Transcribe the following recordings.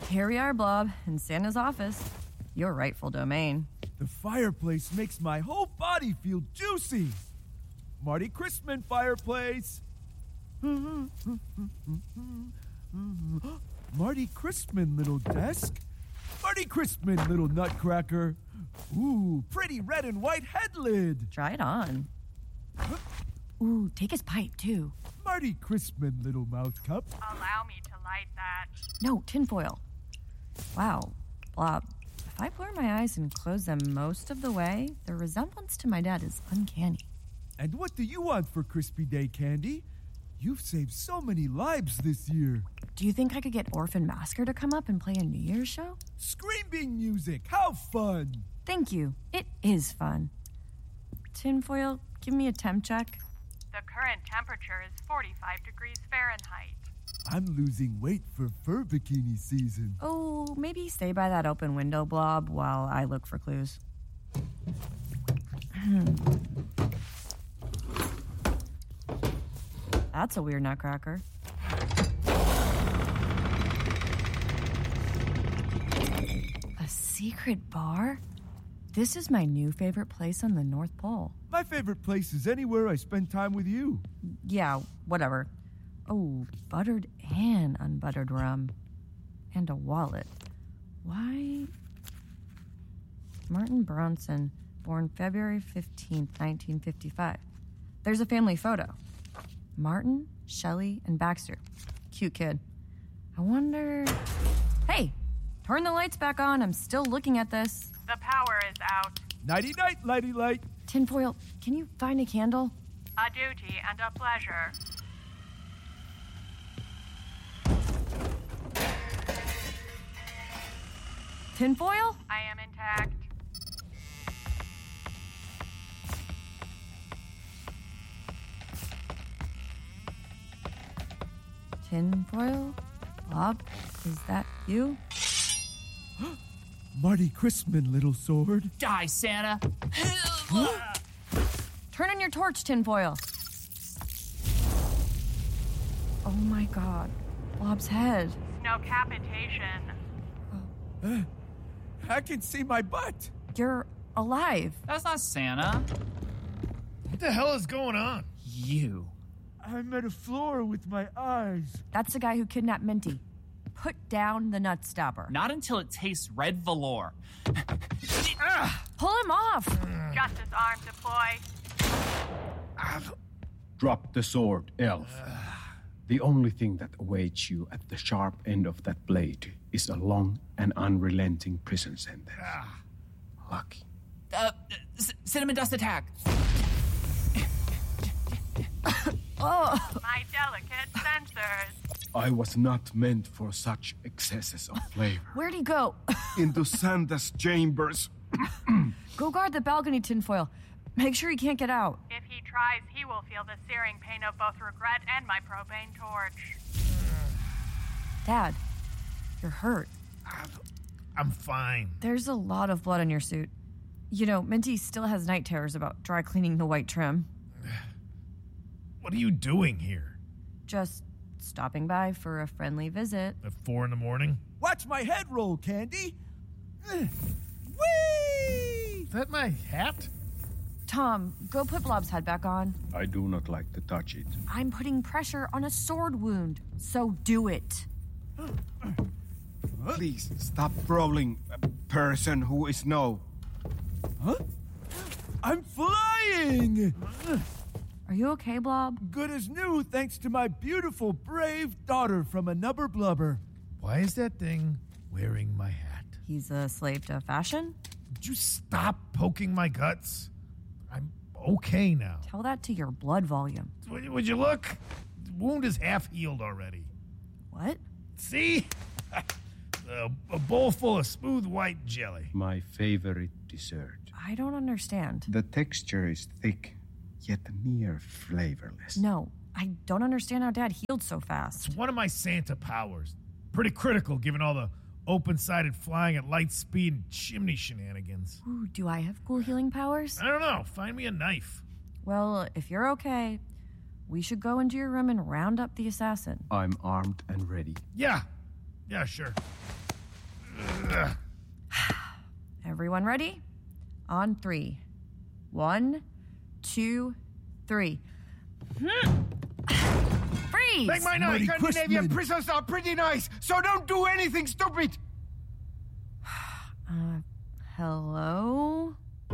Here we are, Blob, in Santa's office. Your rightful domain. The fireplace makes my whole body feel juicy. Marty Christman fireplace. Marty Christman little desk. Marty Christman little nutcracker. Ooh, pretty red and white head lid. Try it on. Ooh, take his pipe, too. Marty Christman little mouth cup. Allow me to light that. No, tinfoil. Wow, Blob, if I blur my eyes and close them most of the way, the resemblance to my dad is uncanny. And what do you want for Crispy Day, Candy? You've saved so many lives this year. Do you think I could get Orphan Masker to come up and play a New Year's show? Screaming music, how fun! Thank you. It is fun. Tinfoil, give me a temp check. The current temperature is 45 degrees Fahrenheit. I'm losing weight for fur bikini season. Oh, maybe stay by that open window, Blob, while I look for clues. That's a weird nutcracker. A secret bar? This is my new favorite place on the North Pole. My favorite place is anywhere I spend time with you. Yeah, whatever. Oh, buttered and unbuttered rum. And a wallet. Why? Martin Bronson, born February 15th, 1955. There's a family photo. Martin, Shelley, and Baxter. Cute kid. I wonder... Hey! Turn the lights back on. I'm still looking at this. The power is out. Nighty-night, lighty-light. Tinfoil, can you find a candle? A duty and a pleasure. Tinfoil? I am intact. Tinfoil? Bob, is that you? Marty Christman, little sword. Die, Santa! Turn on your torch, Tinfoil. Oh my god. Bob's head. Snowcapitation. I can see my butt. You're alive. That's not Santa. What the hell is going on? You. I'm at a floor with my eyes. That's the guy who kidnapped Minty. Put down the nut stopper. Not until it tastes red velour. Pull him off. Justice arm deploy. Drop the sword, elf. The only thing that awaits you at the sharp end of that blade is a long and unrelenting prison sentence. Lucky. Cinnamon dust attack. My delicate sensors. I was not meant for such excesses of flavor. Where'd he go? Into Santa's chambers. Go guard the balcony, Tinfoil. Make sure he can't get out. If he tries, he will feel the searing pain of both regret and my propane torch. Dad, you're hurt. I'm fine. There's a lot of blood on your suit. You know, Minty still has night terrors about dry cleaning the white trim. What are you doing here? Just stopping by for a friendly visit. At 4 a.m? Watch my head roll, Candy. Whee! Is that my hat? Tom, go put Blob's head back on. I do not like to touch it. I'm putting pressure on a sword wound, so do it. Please stop rolling, person who is no. Huh? I'm flying! Are you okay, Blob? Good as new, thanks to my beautiful, brave daughter from a nubber blubber. Why is that thing wearing my hat? He's a slave to fashion? Would you stop poking my guts? I'm okay now. Tell that to your blood volume. Would you look? The wound is half healed already. What? See? A bowl full of smooth white jelly. My favorite dessert. I don't understand. The texture is thick, yet near flavorless. No, I don't understand how Dad healed so fast. It's one of my Santa powers. Pretty critical given all the open-sided flying at light speed and chimney shenanigans. Ooh, do I have cool healing powers? I don't know. Find me a knife. Well, if you're okay, we should go into your room and round up the assassin. I'm armed and ready. Yeah, sure. Everyone ready? On 3. 1, 2, 3. Freeze! Make my Marty night! Crispin. prisons are pretty nice, so don't do anything stupid. Hello?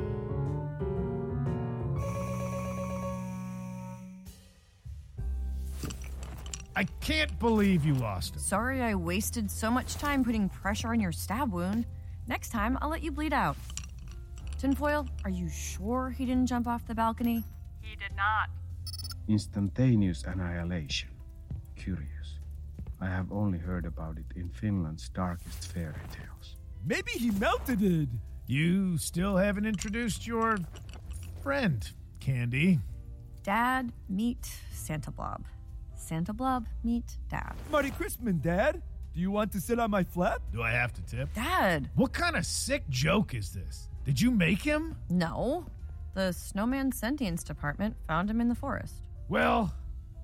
I can't believe you lost him. Sorry I wasted so much time putting pressure on your stab wound. Next time, I'll let you bleed out. Tinfoil, are you sure he didn't jump off the balcony? He did not. Instantaneous annihilation. Curious. I have only heard about it in Finland's darkest fairy tales. Maybe he melted it. You still haven't introduced your friend, Candy. Dad, meet Santa Blob. Santa Blob, meet Dad. Marty Crispin, Dad. Do you want to sit on my flap? Do I have to tip? Dad! What kind of sick joke is this? Did you make him? No. The Snowman Sentience Department found him in the forest. Well,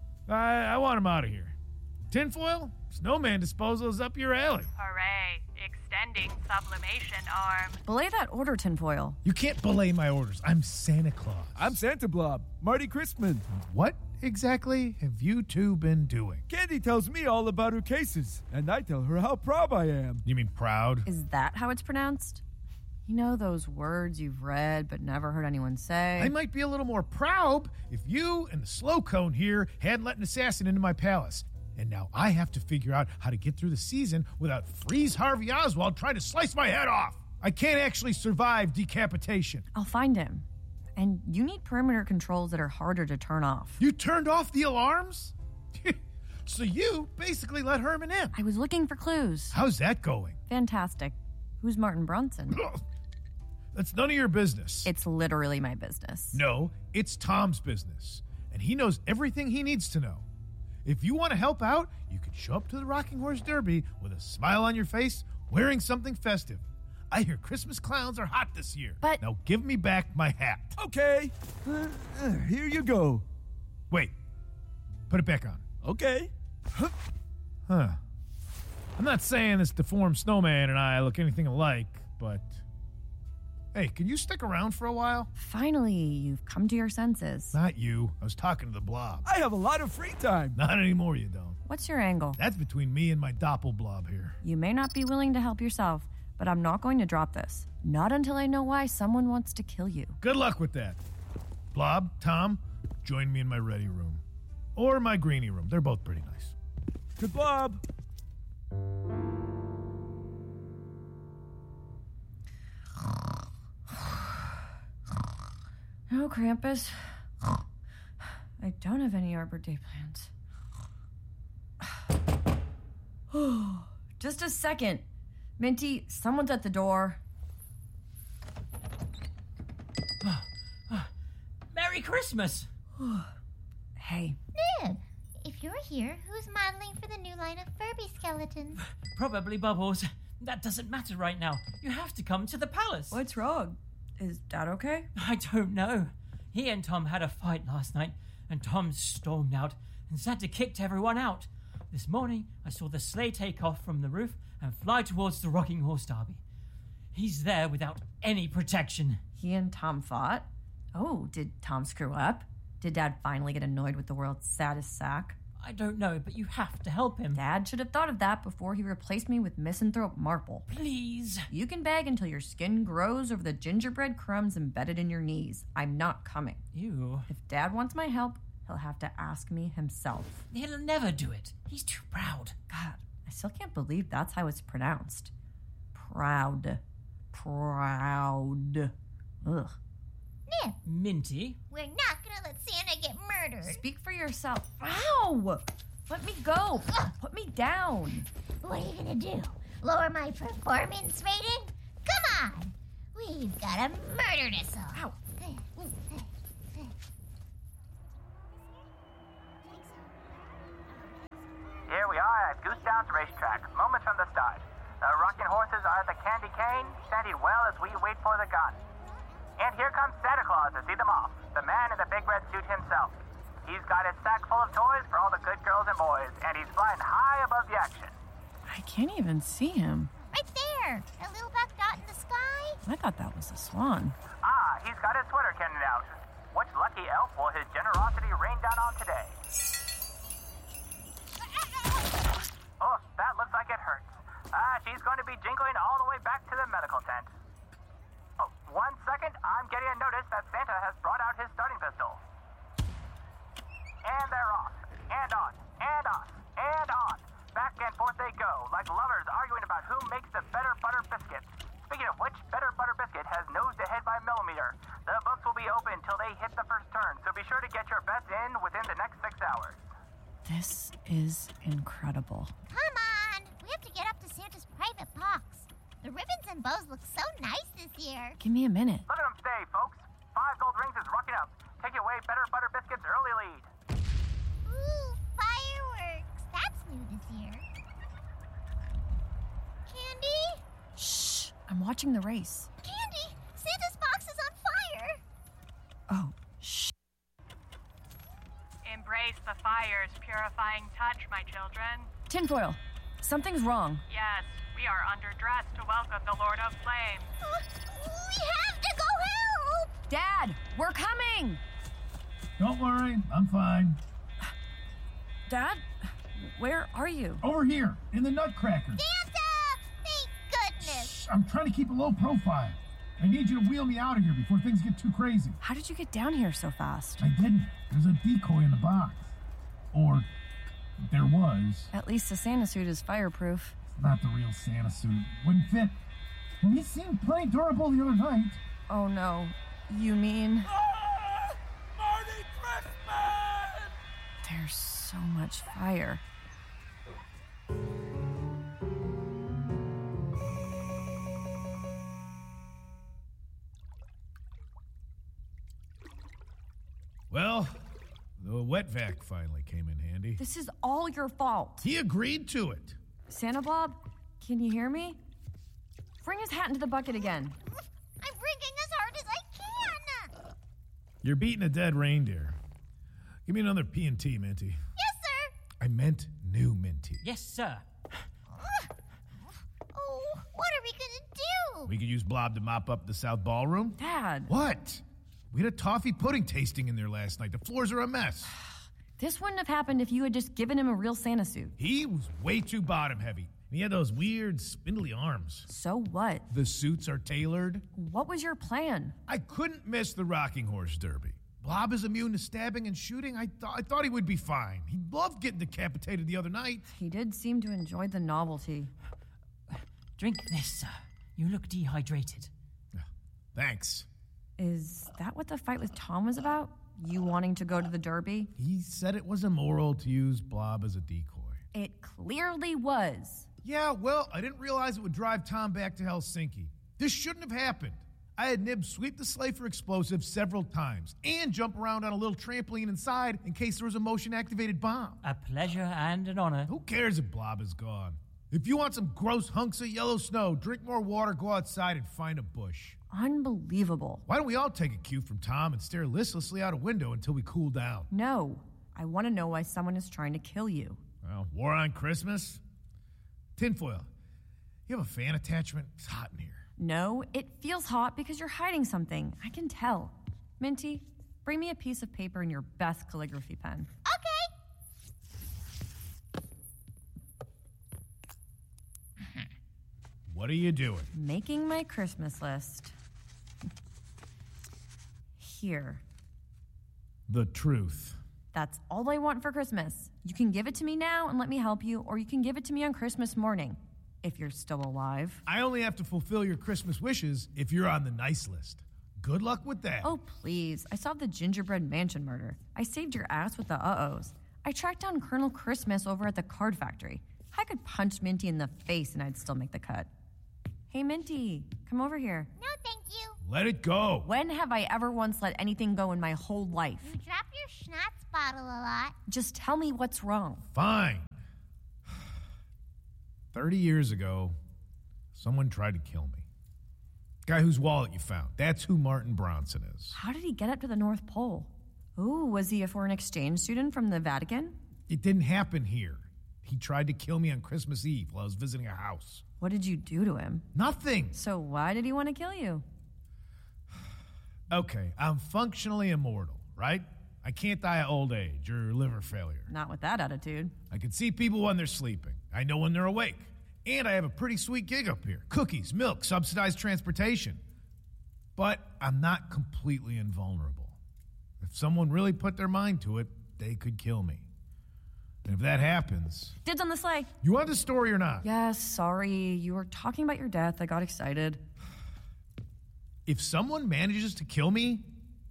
I want him out of here. Tinfoil, snowman disposal is up your alley. Hooray. Extending sublimation arm. Belay that order, Tinfoil. You can't belay my orders. I'm Santa Claus. I'm Santa Blob, Marty Crispin. What exactly have you two been doing? Candy tells me all about her cases, and I tell her how proud I am. You mean proud? Is that how it's pronounced? You know those words you've read but never heard anyone say? I might be a little more proud if you and the slow cone here hadn't let an assassin into my palace. And now I have to figure out how to get through the season without Freeze Harvey Oswald trying to slice my head off. I can't actually survive decapitation. I'll find him. And you need perimeter controls that are harder to turn off. You turned off the alarms? So you basically let Herman in. I was looking for clues. How's that going? Fantastic. Who's Martin Brunson? That's none of your business. It's literally my business. No, it's Tom's business. And he knows everything he needs to know. If you want to help out, you can show up to the Rocking Horse Derby with a smile on your face, wearing something festive. I hear Christmas clowns are hot this year. But- Now give me back my hat. Okay. Here you go. Wait. Put it back on. Okay. Huh. I'm not saying this deformed snowman and I look anything alike, but... Hey, can you stick around for a while? Finally, you've come to your senses. Not you. I was talking to the blob. I have a lot of free time. Not anymore, you don't. What's your angle? That's between me and my doppelblob here. You may not be willing to help yourself, but I'm not going to drop this. Not until I know why someone wants to kill you. Good luck with that. Blob, Tom, join me in my ready room. Or my greeny room. They're both pretty nice. Good Bob. No, Krampus. I don't have any Arbor Day plans. Just a second. Minty, someone's at the door. Merry Christmas! Hey, Nib, if you're here, who's modeling for the new line of Furby skeletons? Probably Bubbles. That doesn't matter right now. You have to come to the palace. what's wrong? Is Dad okay? I don't know. He and Tom had a fight last night, and Tom stormed out, and Santa kicked everyone out. This morning, I saw the sleigh take off from the roof and fly towards the Rocking Horse Derby. He's there without any protection. He and Tom fought? Oh, did Tom screw up? Did Dad finally get annoyed with the world's saddest sack? I don't know, but you have to help him. Dad should have thought of that before he replaced me with Misanthrope Marple. Please. You can beg until your skin grows over the gingerbread crumbs embedded in your knees. I'm not coming. You. If Dad wants my help, he'll have to ask me himself. He'll never do it. He's too proud. God, I still can't believe that's how it's pronounced. Proud. Proud. Ugh. Nib, Minty. we're not gonna let Santa get murdered. Speak for yourself. Ow! Let me go. Put me down. What are you gonna do? Lower my performance rating? Come on! We've gotta murder this all. Ow. Here we are at Goose Downs Racetrack, moments from the start. The rocking horses are the candy cane, standing well as we wait for the gun. And here comes Santa Claus to see them off, the man in the big red suit himself. He's got his sack full of toys for all the good girls and boys, and he's flying high above the action. I can't even see him. Right there! there? That little black dot in the sky? I thought that was a swan. Ah, he's got his sweater cannon out. Which lucky elf will his generosity rain down on today? Oh, that looks like it hurts. She's going to be jingling all the way back to the medical tent. Oh, 1 second, I'm getting a notice that Santa has brought out his starting pistol. And they're off. And on. And off. And on. Back and forth they go, like lovers arguing about who makes the better butter biscuit. Speaking of which, Better Butter Biscuit has nosed ahead by millimeter. The books will be open until they hit the first turn, so be sure to get your bets in within the next 6 hours. This is incredible. Come on! We have to get up to Santa's private box. The ribbons and bows look so nice this year. Give me a minute. Look at them stay, folks. 5 gold rings is rocking up. Take away Better Butter Biscuit's early lead. Ooh, fireworks. That's new this year. Candy? Shh, I'm watching the race. Candy! Santa's box is on fire! Oh, shh. Embrace the fire's purifying touch, my children. Tinfoil, something's wrong. Yes, we are underdressed to welcome the Lord of Flame. We have to go help! Dad, we're coming! Don't worry, I'm fine. Dad, where are you? Over here, in the Nutcracker. Santa! Thank goodness! I'm trying to keep a low profile. I need you to wheel me out of here before things get too crazy. How did you get down here so fast? I didn't. There's a decoy in the box. Or there was. At least the Santa suit is fireproof. It's not the real Santa suit. Wouldn't fit. And he seemed pretty durable the other night. Oh no. You mean... Merry Christmas! There's so much fire. Well, the wet vac finally came in handy. This is all your fault. He agreed to it. Santa Bob, can you hear me? Bring his hat into the bucket again. I'm bringing as hard as I can! You're beating a dead reindeer. Give me another P&T, Minty. Yes, sir! I meant new Minty. Yes, sir. Oh, what are we gonna do? We could use Blob to mop up the South Ballroom. Dad. What? We had a toffee pudding tasting in there last night. The floors are a mess. This wouldn't have happened if you had just given him a real Santa suit. He was way too bottom heavy. He had those weird, spindly arms. So what? The suits are tailored. What was your plan? I couldn't miss the Rocking Horse Derby. Blob is immune to stabbing and shooting. I thought he would be fine. He loved getting decapitated the other night. He did seem to enjoy the novelty. Drink this, sir. You look dehydrated. Thanks. Is that what the fight with Tom was about? You wanting to go to the Derby? He said it was immoral to use Blob as a decoy. It clearly was. Yeah, well, I didn't realize it would drive Tom back to Helsinki. This shouldn't have happened. I had Nib sweep the sleigh for explosives several times and jump around on a little trampoline inside in case there was a motion-activated bomb. A pleasure and an honor. Who cares if Blob is gone? If you want some gross hunks of yellow snow, drink more water, go outside, and find a bush. Unbelievable. Why don't we all take a cue from Tom and stare listlessly out a window until we cool down? No. I want to know why someone is trying to kill you. Well, war on Christmas? Tinfoil, you have a fan attachment? It's hot in here. No, it feels hot because you're hiding something. I can tell. Minty, bring me a piece of paper and your best calligraphy pen. Okay! What are you doing? Making my Christmas list. Here. The truth. That's all I want for Christmas. You can give it to me now and let me help you, or you can give it to me on Christmas morning, if you're still alive. I only have to fulfill your Christmas wishes if you're on the nice list. Good luck with that. Oh, please. I solved the gingerbread mansion murder. I saved your ass with the uh-ohs. I tracked down Colonel Christmas over at the card factory. I could punch Minty in the face and I'd still make the cut. Hey, Minty, come over here. No, thank you. Let it go. When have I ever once let anything go in my whole life? You drop your schnapps bottle a lot. Just tell me what's wrong. Fine. 30 years ago, someone tried to kill me. Guy whose wallet you found. That's who Martin Bronson is. How did he get up to the North Pole? Ooh, was he a foreign exchange student from the Vatican? It didn't happen here. He tried to kill me on Christmas Eve while I was visiting a house. What did you do to him? Nothing. So why did he want to kill you? Okay, I'm functionally immortal, right? I can't die of old age or liver failure. Not with that attitude. I can see people when they're sleeping. I know when they're awake. And I have a pretty sweet gig up here. Cookies, milk, subsidized transportation. But I'm not completely invulnerable. If someone really put their mind to it, they could kill me. And if that happens... Dibs on the sleigh. You want the story or not? Yes, sorry. You were talking about your death. I got excited. If someone manages to kill me,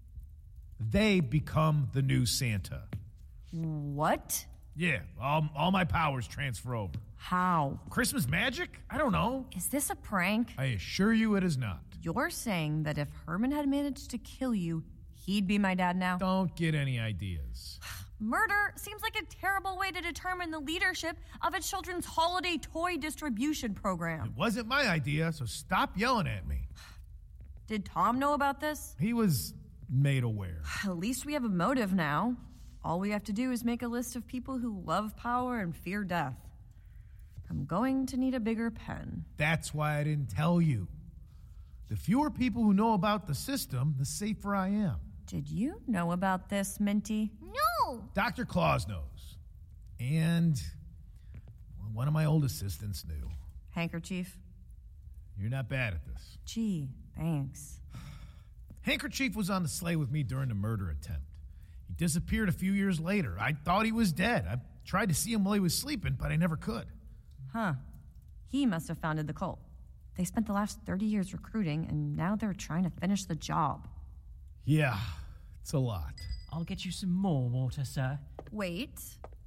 they become the new Santa. What? Yeah, all my powers transfer over. How? Christmas magic? I don't know. Is this a prank? I assure you it is not. You're saying that if Herman had managed to kill you, he'd be my dad now? Don't get any ideas. Murder seems like a terrible way to determine the leadership of a children's holiday toy distribution program. It wasn't my idea, so stop yelling at me. Did Tom know about this? He was made aware. At least we have a motive now. All we have to do is make a list of people who love power and fear death. I'm going to need a bigger pen. That's why I didn't tell you. The fewer people who know about the system, the safer I am. Did you know about this, Minty? No! Dr. Claus knows. And well, one of my old assistants knew. Handkerchief? You're not bad at this. Gee, thanks. Handkerchief was on the sleigh with me during the murder attempt. He disappeared a few years later. I thought he was dead. I tried to see him while he was sleeping, but I never could. Huh. He must have founded the cult. They spent the last 30 years recruiting, and now they're trying to finish the job. Yeah, it's a lot. I'll get you some more water, sir. Wait.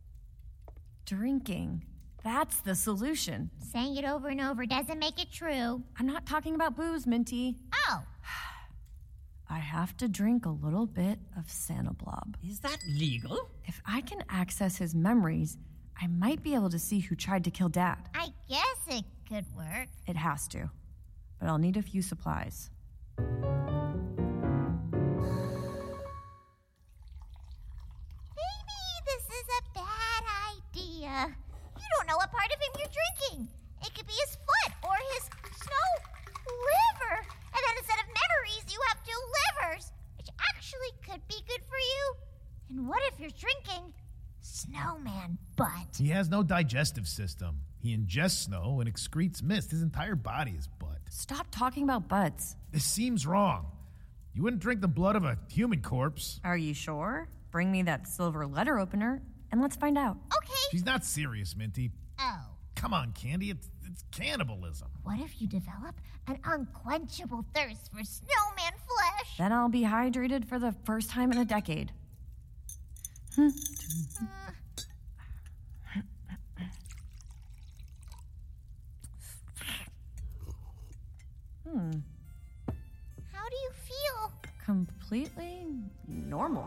Drinking. That's the solution. Saying it over and over doesn't make it true. I'm not talking about booze, Minty. Oh. I have to drink a little bit of Santa Blob. Is that legal? If I can access his memories, I might be able to see who tried to kill Dad. I guess it could work. It has to. But I'll need a few supplies. Maybe this is a bad idea. You don't know what part of him you're drinking. It could be his foot or his snow liver. And then instead of memories, you have 2 livers, which actually could be good for you. And what if you're drinking snowman butt? He has no digestive system. He ingests snow and excretes mist. His entire body is butt. Stop talking about butts. This seems wrong. You wouldn't drink the blood of a human corpse. Are you sure? Bring me that silver letter opener, and let's find out. Okay. She's not serious, Minty. Oh. Come on, Candy. It's cannibalism. What if you develop an unquenchable thirst for snowman flesh? Then I'll be hydrated for the first time in a decade. How do you feel? Completely normal.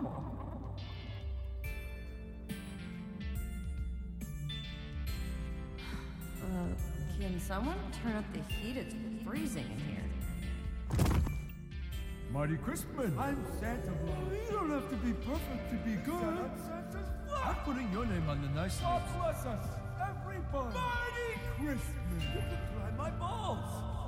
Can someone turn up the heat? It's freezing in here. Marty Crispin. I'm Santa Claus. You don't have to be perfect to be good. I'm putting your name on the nice list. God bless us, everybody. Marty Crispin. You can climb my balls.